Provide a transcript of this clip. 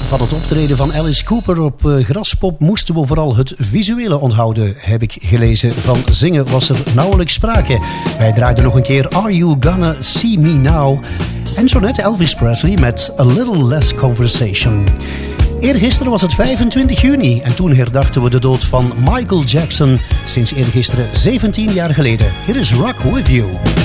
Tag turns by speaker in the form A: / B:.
A: Van het optreden van Alice Cooper op Graspop moesten we vooral het visuele onthouden, heb ik gelezen. Van zingen was er nauwelijks sprake. Wij draaiden nog een keer Are You Gonna See Me Now? En zo net Elvis Presley met A Little Less Conversation. Eergisteren was het 25 juni en toen herdachten we de dood van Michael Jackson. Sinds eergisteren 17 jaar geleden. Hier is Rock With You.